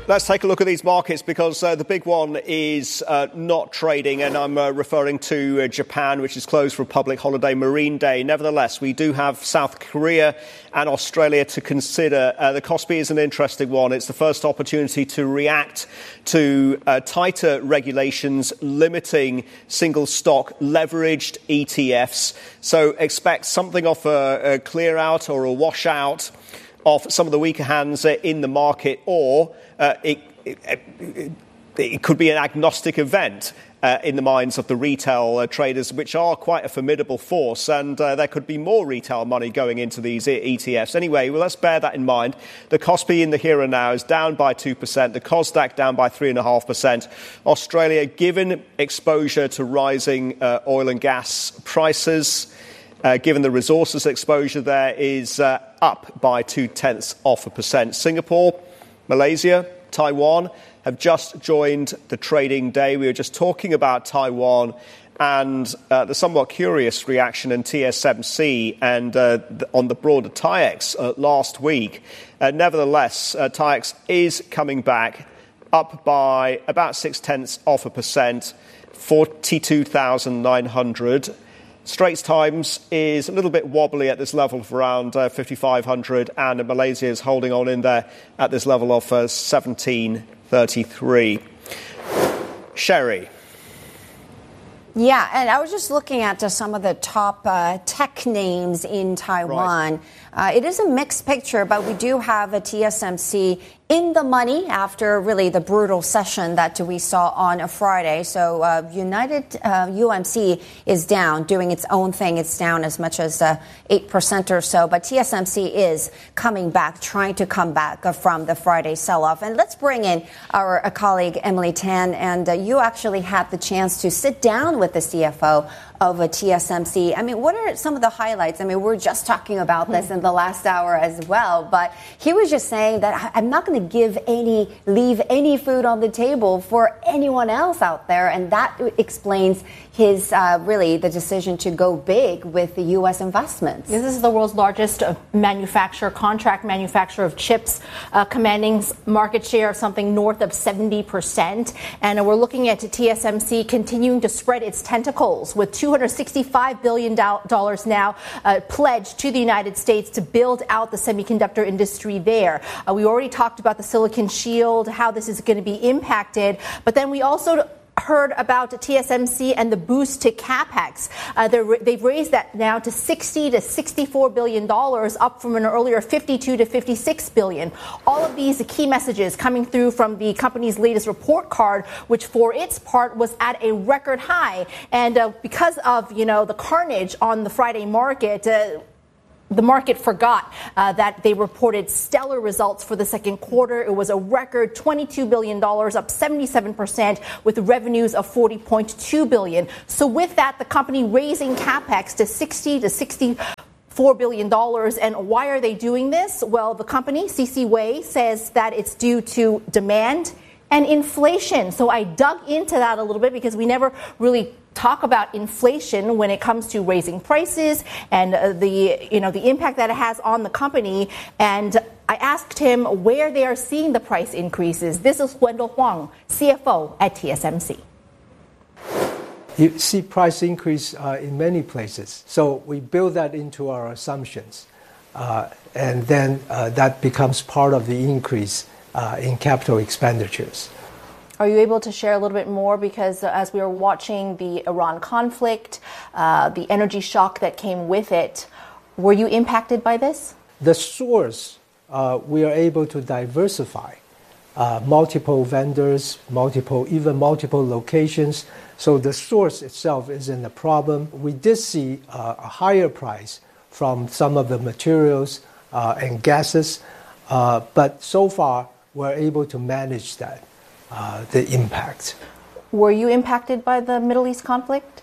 Let's take a look at these markets because the big one is not trading, and I'm referring to Japan, which is closed for a public holiday, Marine Day. Nevertheless, we do have South Korea and Australia to consider. The Kospi is an interesting one. It's the first opportunity to react to tighter regulations limiting single stock leveraged ETFs. So expect something of a clear out or a washout of some of the weaker hands in the market, or it could be an agnostic event in the minds of the retail traders, which are quite a formidable force, and there could be more retail money going into these ETFs. Anyway, well, let's bear that in mind. The Kospi in the here and now is down by 2%, the Kosdaq down by 3.5%. Australia, given exposure to rising oil and gas prices, given the resources exposure there, is up by 0.2%. Singapore, Malaysia, Taiwan have just joined the trading day. We were just talking about Taiwan and the somewhat curious reaction in TSMC and on the broader TAIEX last week. Nevertheless, TAIEX is coming back, up by about 0.6%, 42,900. Straits Times is a little bit wobbly at this level of around 5,500, and Malaysia is holding on in there at this level of 1733. Sherry. Yeah, and I was just looking at some of the top tech names in Taiwan. Right. It is a mixed picture, but we do have a TSMC in the money after really the brutal session that we saw on a Friday. So United UMC is down, doing its own thing. It's down as much as 8% or so. But TSMC is coming back, trying to come back from the Friday sell-off. And let's bring in our colleague, Emily Tan. And you actually had the chance to sit down with the CFO of a TSMC. I mean, what are some of the highlights? I mean, we're just talking about this in the last hour as well, but he was just saying that I'm not going to leave any food on the table for anyone else out there, and that explains his really the decision to go big with the U.S. investments. This is the world's largest contract manufacturer of chips, commanding market share of something north of 70%. And we're looking at TSMC continuing to spread its tentacles with $265 billion now pledged to the United States to build out the semiconductor industry there. We already talked about the Silicon Shield, how this is going to be impacted, but then we also heard about TSMC and the boost to capex. They've raised that now to $60 to $64 billion, up from an earlier $52 to $56 billion. All of these key messages coming through from the company's latest report card, which for its part was at a record high. And because of the carnage on the Friday market, the market forgot that they reported stellar results for the second quarter. It was a record $22 billion, up 77%, with revenues of $40.2 billion. So with that, the company raising capex to $60 to $64 billion. And why are they doing this? Well, the company, C.C. Wei, says that it's due to demand and inflation. So I dug into that a little bit because we never really talk about inflation when it comes to raising prices and the impact that it has on the company. And I asked him where they are seeing the price increases. This is Wendell Huang, CFO at TSMC. You see price increase in many places. So we build that into our assumptions. And then that becomes part of the increase in capital expenditures. Are you able to share a little bit more? Because as we were watching the Iran conflict, the energy shock that came with it, were you impacted by this? The source, we are able to diversify multiple vendors, multiple locations. So the source itself isn't a problem. We did see a higher price from some of the materials and gases, but so far we're able to manage that. The impact. Were you impacted by the Middle East conflict?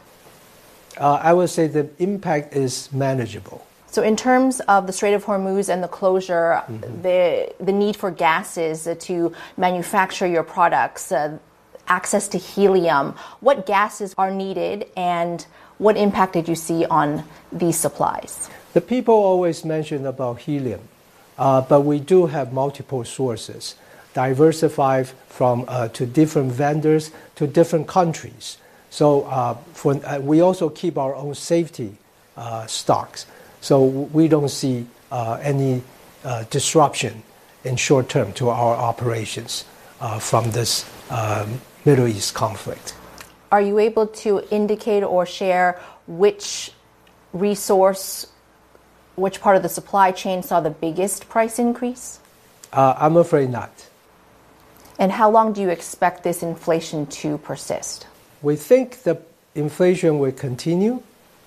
I would say the impact is manageable. So in terms of the Strait of Hormuz and the closure, the need for gases to manufacture your products, access to helium, what gases are needed and what impact did you see on these supplies? The people always mention about helium, but we do have multiple sources. diversify from to different vendors to different countries. So we also keep our own safety stocks. So we don't see any disruption in short term to our operations from this Middle East conflict. Are you able to indicate or share which resource, which part of the supply chain saw the biggest price increase? I'm afraid not. And how long do you expect this inflation to persist? We think the inflation will continue,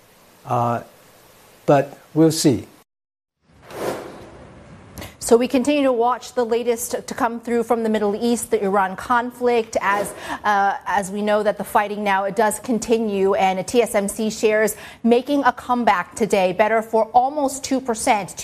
but we'll see. So we continue to watch the latest to come through from the Middle East, the Iran conflict, as we know that the fighting now it does continue, and TSMC shares making a comeback today, better for almost 2%,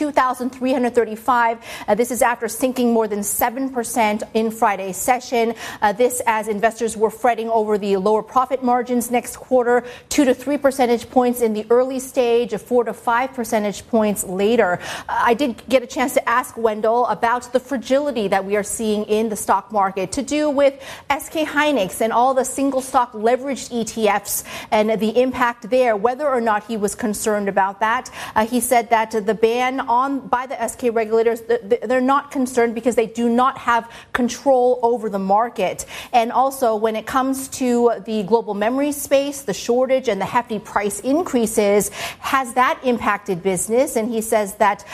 2,335. This is after sinking more than 7% in Friday's session. This as investors were fretting over the lower profit margins next quarter, 2 to 3 percentage points in the early stage, 4 to 5 percentage points later. I did get a chance to ask Wendell about the fragility that we are seeing in the stock market to do with SK Hynix and all the single stock leveraged ETFs and the impact there, whether or not he was concerned about that. He said that the ban by the SK regulators, they're not concerned because they do not have control over the market. And also when it comes to the global memory space, the shortage and the hefty price increases, has that impacted business? And he says that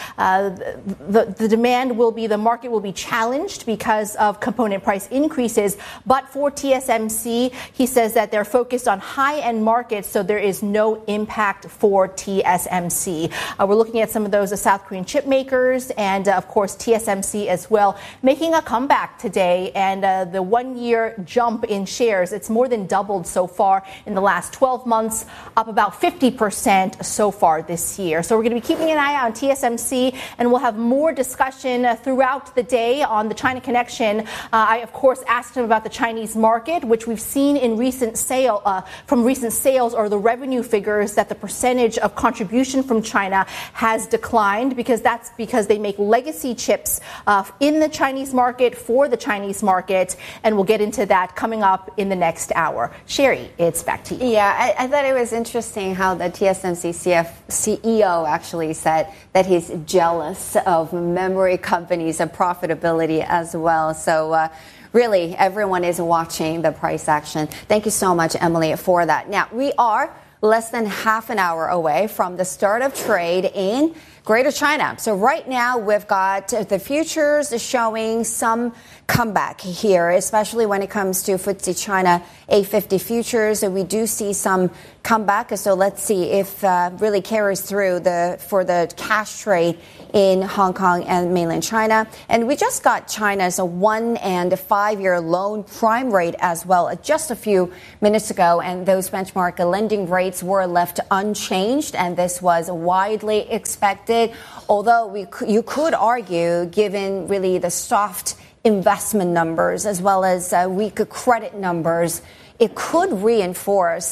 the demand the market will be challenged because of component price increases. But for TSMC, he says that they're focused on high-end markets, so there is no impact for TSMC. We're looking at some of those South Korean chip makers and, of course, TSMC as well, making a comeback today. And the 1 year jump in shares, it's more than doubled so far in the last 12 months, up about 50% so far this year. So we're going to be keeping an eye on TSMC, and we'll have more discussion throughout the day on the China Connection. I, of course, asked him about the Chinese market, which we've seen in recent sales or the revenue figures that the percentage of contribution from China has declined because they make legacy chips in the Chinese market for the Chinese market. And we'll get into that coming up in the next hour. Sherry, it's back to you. Yeah, I thought it was interesting how the TSMC CEO actually said that he's jealous of memory companies and profitability as well. So really, everyone is watching the price action. Thank you so much, Emily, for that. Now, we are less than half an hour away from the start of trade in Greater China. So right now, we've got the futures showing some comeback here, especially when it comes to FTSE China A50 futures. We do see some comeback. So let's see if really carries through for the cash trade in Hong Kong and mainland China. And we just got China's 1 and 5 year loan prime rate as well just a few minutes ago. And those benchmark lending rates were left unchanged. And this was widely expected. Although you could argue, given really the soft investment numbers as well as weak credit numbers, it could reinforce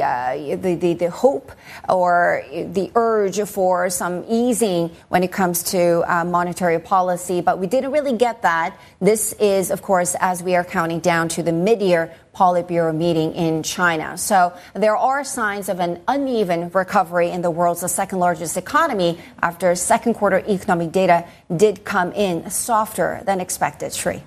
the hope or the urge for some easing when it comes to monetary policy. But we didn't really get that. This is, of course, as we are counting down to the mid-year Politburo meeting in China. So there are signs of an uneven recovery in the world's second largest economy after second quarter economic data did come in softer than expected. Sri.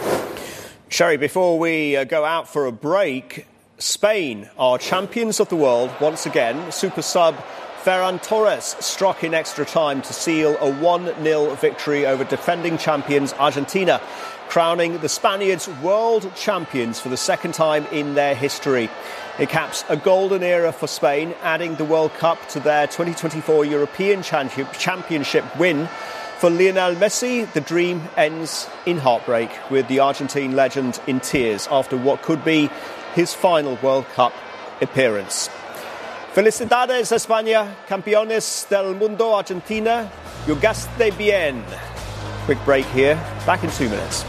Sherry, before we go out for a break, Spain are champions of the world once again. Super sub Ferran Torres struck in extra time to seal a 1-0 victory over defending champions Argentina, crowning the Spaniards world champions for the second time in their history. It caps a golden era for Spain, adding the World Cup to their 2024 European Championship win. For Lionel Messi, the dream ends in heartbreak, with the Argentine legend in tears after what could be his final World Cup appearance. Felicidades España, campeones del mundo Argentina, jugaste bien. Quick break here, back in 2 minutes.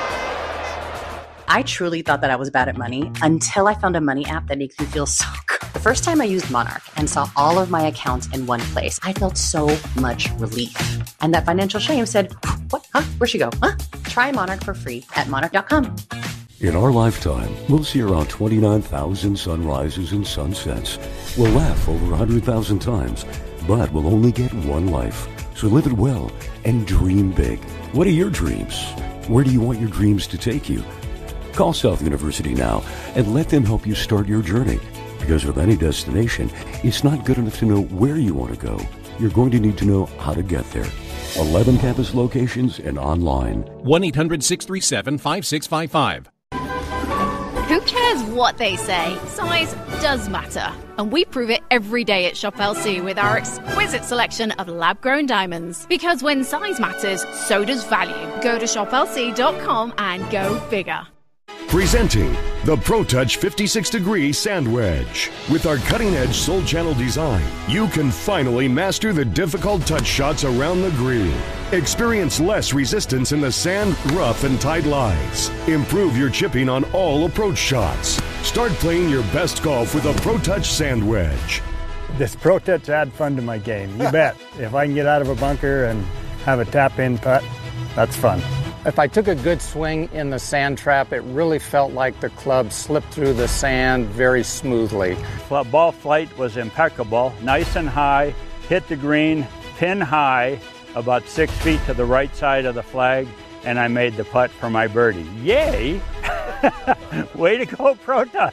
I truly thought that I was bad at money until I found a money app that makes me feel so good. The first time I used Monarch and saw all of my accounts in one place, I felt so much relief. And that financial shame said, what? Huh? Where'd she go? Huh? Try Monarch for free at monarch.com. In our lifetime, we'll see around 29,000 sunrises and sunsets. We'll laugh over 100,000 times, but we'll only get one life. So live it well and dream big. What are your dreams? Where do you want your dreams to take you? Call South University now and let them help you start your journey. Because with any destination, it's not good enough to know where you want to go. You're going to need to know how to get there. 11 campus locations and online. 1-800-637-5655. Who cares what they say? Size does matter. And we prove it every day at Shop LC with our exquisite selection of lab-grown diamonds. Because when size matters, so does value. Go to shoplc.com and go bigger. Presenting the ProTouch 56-degree Sand Wedge. With our cutting-edge Soul Channel design, you can finally master the difficult touch shots around the green. Experience less resistance in the sand, rough, and tight lies. Improve your chipping on all approach shots. Start playing your best golf with a ProTouch Sand Wedge. This ProTouch add fun to my game, you bet. If I can get out of a bunker and have a tap-in putt, that's fun. If I took a good swing in the sand trap, it really felt like the club slipped through the sand very smoothly. Ball flight was impeccable, nice and high, hit the green, pin high, about 6 feet to the right side of the flag, and I made the putt for my birdie. Yay! Way to go, ProTouch!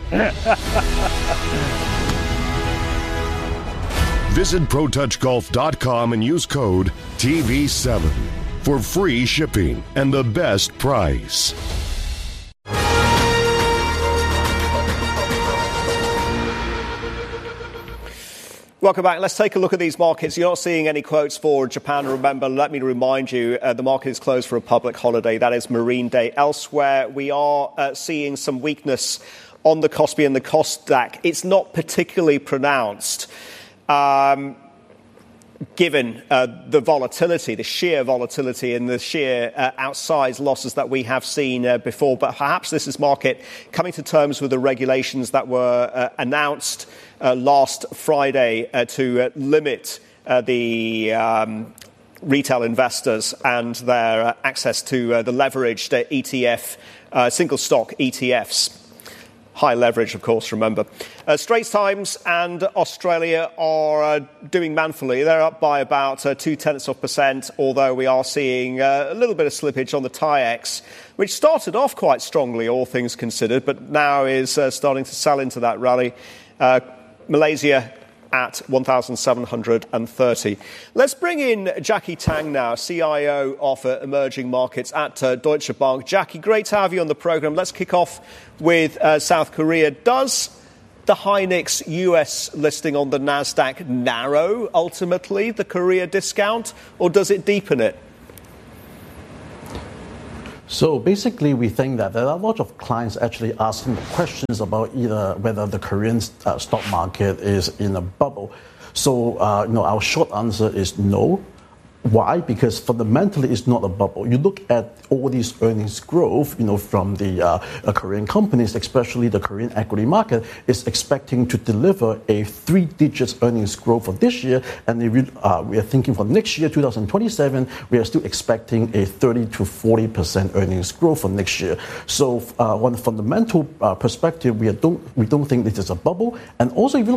Visit ProTouchGolf.com and use code TV7 for free shipping and the best price. Welcome back. Let's take a look at these markets. You're not seeing any quotes for Japan. Remember, let me remind you, the market is closed for a public holiday. That is Marine Day. Elsewhere, we are seeing some weakness on the Kospi and the Kosdaq. It's not particularly pronounced. Given the volatility, the sheer volatility and the sheer outsized losses that we have seen before. But perhaps this is market coming to terms with the regulations that were announced last Friday to limit the retail investors and their access to the leveraged ETF, single stock ETFs. High leverage, of course, remember. Straits Times and Australia are doing manfully. They're up by about 0.2%, although we are seeing a little bit of slippage on the TAIEX, which started off quite strongly, all things considered, but now is starting to sell into that rally. Malaysia at 1,730. Let's bring in Jackie Tang now, CIO of Emerging Markets at Deutsche Bank. Jackie, great to have you on the program. Let's kick off with South Korea. Does the Hynix US listing on the NASDAQ narrow, ultimately, the Korea discount, or does it deepen it? So basically, we think that there are a lot of clients actually asking questions about either whether the Korean stock market is in a bubble. So, our short answer is no. Why? Because fundamentally, it's not a bubble. You look at all these earnings growth, from the Korean companies, especially the Korean equity market, is expecting to deliver a 3-digit earnings growth for this year. And we are thinking for next year, 2027, we are still expecting a 30 to 40% earnings growth for next year. So, on a fundamental perspective, we don't think this is a bubble. And also, if you look